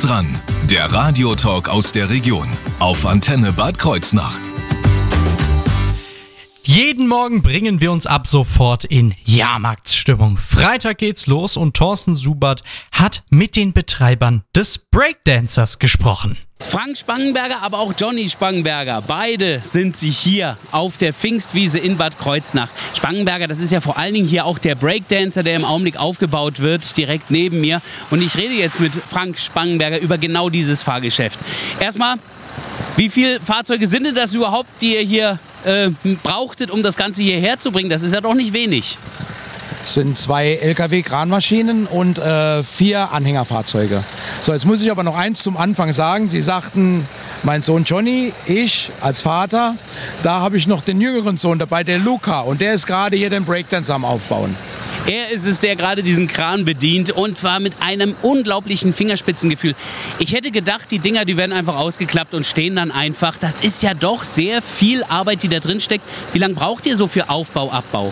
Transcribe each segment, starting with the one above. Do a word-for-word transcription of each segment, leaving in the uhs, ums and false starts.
dran, der Radiotalk aus der Region auf Antenne Bad Kreuznach. Jeden Morgen bringen wir uns ab sofort in Jahrmarktsstimmung. Freitag geht's los und Thorsten Subert hat mit den Betreibern des Breakdancers gesprochen. Frank Spangenberger, aber auch Johnny Spangenberger. Beide sind sie hier auf der Pfingstwiese in Bad Kreuznach. Spangenberger, das ist ja vor allen Dingen hier auch der Breakdancer, der im Augenblick aufgebaut wird, direkt neben mir. Und ich rede jetzt mit Frank Spangenberger über genau dieses Fahrgeschäft. Erstmal, wie viele Fahrzeuge sind denn das überhaupt, die ihr hier äh, brauchtet, um das Ganze hierher zu bringen? Das ist ja doch nicht wenig. Es sind zwei L K W-Kranmaschinen und äh, vier Anhängerfahrzeuge. So, jetzt muss ich aber noch eins zum Anfang sagen. Sie sagten, mein Sohn Johnny, ich als Vater, da habe ich noch den jüngeren Sohn dabei, der Luca. Und der ist gerade hier den Breakdance am Aufbauen. Er ist es, der gerade diesen Kran bedient und war mit einem unglaublichen Fingerspitzengefühl. Ich hätte gedacht, die Dinger, die werden einfach ausgeklappt und stehen dann einfach. Das ist ja doch sehr viel Arbeit, die da drin steckt. Wie lange braucht ihr so für Aufbau, Abbau?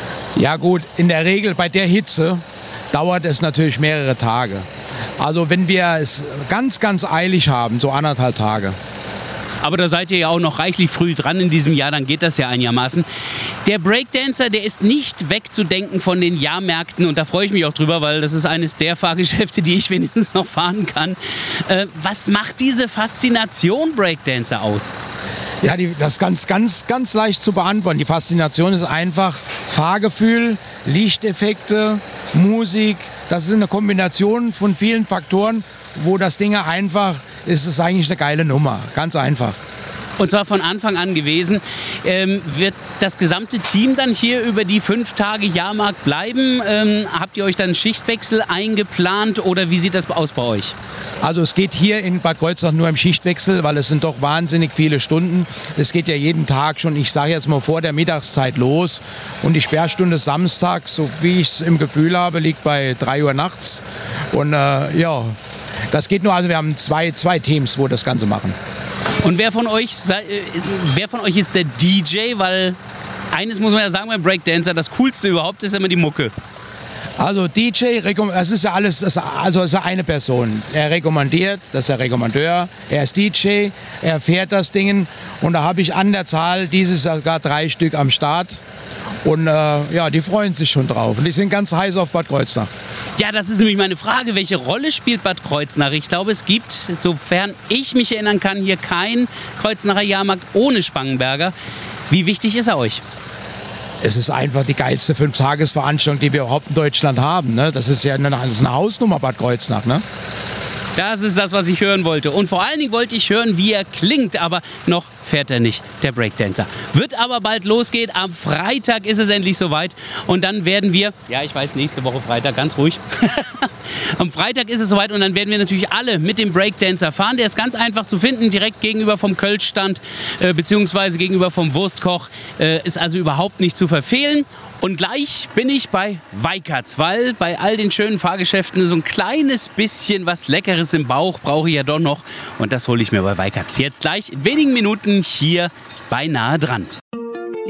Ja gut, in der Regel bei der Hitze dauert es natürlich mehrere Tage. Also wenn wir es ganz, ganz eilig haben, so anderthalb Tage. Aber da seid ihr ja auch noch reichlich früh dran in diesem Jahr, dann geht das ja einigermaßen. Der Breakdancer, der ist nicht wegzudenken von den Jahrmärkten und da freue ich mich auch drüber, weil das ist eines der Fahrgeschäfte, die ich wenigstens noch fahren kann. Äh, was macht diese Faszination Breakdancer aus? Ja, die, das ist ganz, ganz, ganz leicht zu beantworten. Die Faszination ist einfach Fahrgefühl, Lichteffekte, Musik. Das ist eine Kombination von vielen Faktoren, wo das Ding einfach, ist es eigentlich eine geile Nummer. Ganz einfach. Und zwar von Anfang an gewesen. Ähm, wird das gesamte Team dann hier über die fünf Tage Jahrmarkt bleiben? Ähm, habt ihr euch dann Schichtwechsel eingeplant oder wie sieht das aus bei euch? Also es geht hier in Bad Kreuznach nur im Schichtwechsel, weil es sind doch wahnsinnig viele Stunden. Es geht ja jeden Tag schon, ich sage jetzt mal vor der Mittagszeit los. Und die Sperrstunde Samstag, so wie ich es im Gefühl habe, liegt bei drei Uhr nachts. Und äh, ja, das geht nur, also wir haben zwei, zwei Teams, wo das Ganze machen. Und wer von euch, wer von euch ist der D J? Weil eines muss man ja sagen beim Breakdancer, das Coolste überhaupt ist immer die Mucke. Also D J, das ist ja alles, das, also das ist ja eine Person. Er rekommandiert, das ist der Rekommandeur, er ist D J, er fährt das Ding und da habe ich an der Zahl dieses Jahr sogar drei Stück am Start. Und äh, ja, die freuen sich schon drauf und die sind ganz heiß auf Bad Kreuznach. Ja, das ist nämlich meine Frage. Welche Rolle spielt Bad Kreuznach? Ich glaube, es gibt, sofern ich mich erinnern kann, hier kein Kreuznacher Jahrmarkt ohne Spangenberger. Wie wichtig ist er euch? Es ist einfach die geilste Fünf-Tages-Veranstaltung, die wir überhaupt in Deutschland haben. Ne? Das ist ja eine, das ist eine Hausnummer, Bad Kreuznach. Ne? Das ist das, was ich hören wollte. Und vor allen Dingen wollte ich hören, wie er klingt. Aber noch fährt er nicht, der Breakdancer. Wird aber bald losgehen. Am Freitag ist es endlich soweit. Und dann werden wir, ja, ich weiß, nächste Woche Freitag, ganz ruhig. Am Freitag ist es soweit und dann werden wir natürlich alle mit dem Breakdancer fahren. Der ist ganz einfach zu finden, direkt gegenüber vom Kölschstand, äh, beziehungsweise gegenüber vom Wurstkoch. Äh, ist also überhaupt nicht zu verfehlen. Und gleich bin ich bei Weikertz, weil bei all den schönen Fahrgeschäften so ein kleines bisschen was Leckeres im Bauch brauche ich ja doch noch. Und das hole ich mir bei Weikertz jetzt gleich in wenigen Minuten hier bei Nahe dran.